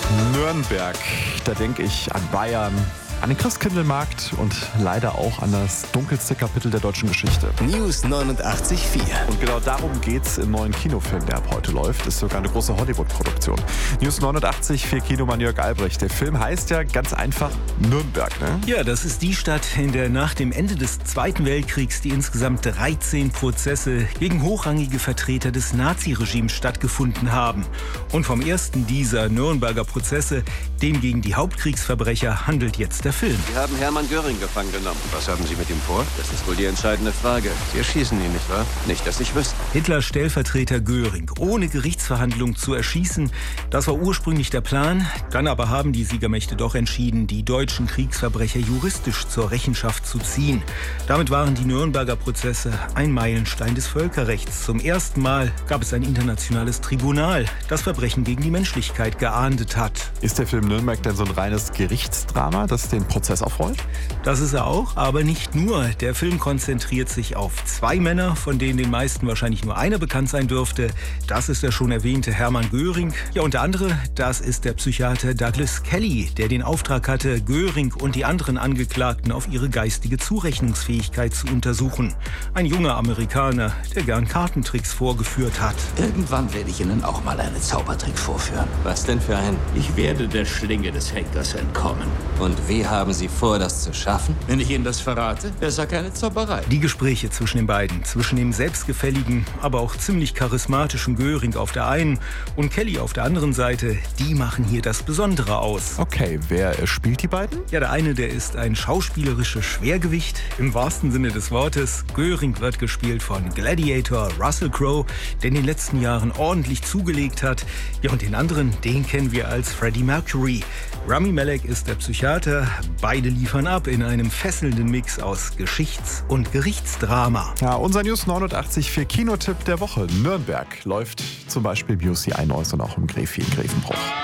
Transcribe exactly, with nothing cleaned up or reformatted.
Nürnberg, da denke ich an Bayern, an den Christkindlmarkt und leider auch an das dunkelste Kapitel der deutschen Geschichte. News neunundachtzig Komma vier. Und genau darum geht's im neuen Kinofilm, der ab heute läuft. Ist sogar eine große Hollywood-Produktion. News neunundachtzig Komma vier Kinomann Jörg Albrecht. Der Film heißt ja ganz einfach Nürnberg, ne? Ja, das ist die Stadt, in der nach dem Ende des Zweiten Weltkriegs die insgesamt dreizehn Prozesse gegen hochrangige Vertreter des Naziregimes stattgefunden haben. Und vom ersten dieser Nürnberger Prozesse, dem gegen die Hauptkriegsverbrecher, handelt jetzt der Film. Sie haben Hermann Göring gefangen genommen. Was haben Sie mit ihm vor? Das ist wohl die entscheidende Frage. Sie erschießen ihn, nicht wahr? Nicht, dass ich wüsste. Hitlers Stellvertreter Göring ohne Gerichtsverhandlung zu erschießen, das war ursprünglich der Plan. Dann aber haben die Siegermächte doch entschieden, die deutschen Kriegsverbrecher juristisch zur Rechenschaft zu ziehen. Damit waren die Nürnberger Prozesse ein Meilenstein des Völkerrechts. Zum ersten Mal gab es ein internationales Tribunal, das Verbrechen gegen die Menschlichkeit geahndet hat. Ist der Film Nürnberg denn so ein reines Gerichtsdrama, das den Prozess aufrollt? Das ist er auch, aber nicht nur. Der Film konzentriert sich auf zwei Männer, von denen den meisten wahrscheinlich nur einer bekannt sein dürfte. Das ist der schon erwähnte Hermann Göring. Ja, und der andere, das ist der Psychiater Douglas Kelly, der den Auftrag hatte, Göring und die anderen Angeklagten auf ihre geistige Zurechnungsfähigkeit zu untersuchen. Ein junger Amerikaner, der gern Kartentricks vorgeführt hat. Irgendwann werde ich Ihnen auch mal einen Zaubertrick vorführen. Was denn für ein? Ich werde der Schlinge des Henkers entkommen. Und wie haben Sie vor, das zu schaffen? Wenn ich Ihnen das verrate, ist ja keine Zauberei. Die Gespräche zwischen den beiden, zwischen dem selbstgefälligen, aber auch ziemlich charismatischen Göring auf der einen und Kelly auf der anderen Seite, die machen hier das Besondere aus. Okay, wer äh, spielt die beiden? Ja, der eine, der ist ein schauspielerisches Schwergewicht, im wahrsten Sinne des Wortes. Göring wird gespielt von Gladiator Russell Crowe, der in den letzten Jahren ordentlich zugelegt hat. Ja, und den anderen, den kennen wir als Freddie Mercury. Rami Malek ist der Psychiater. Beide liefern ab in einem fesselnden Mix aus Geschichts- und Gerichtsdrama. Ja, unser News neunundachtzig Komma vier Kinotipp der Woche. Nürnberg läuft zum Beispiel B U C I Neuss und auch im Gräfi in Grevenbruch.